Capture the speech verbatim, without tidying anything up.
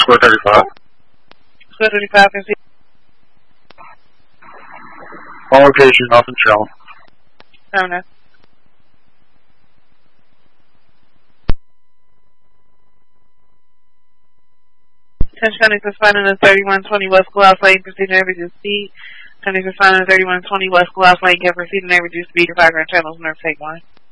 Square thirty-five. Square thirty-five, can see. On location, nothing shown. Seven nine. Attention County responding to thirty-one twenty West Schoolhouse Lane, proceeding at reduced speed. County responding to thirty-one twenty West Schoolhouse Lane, can proceed at reduced speed. If I grant channels, nerve take one.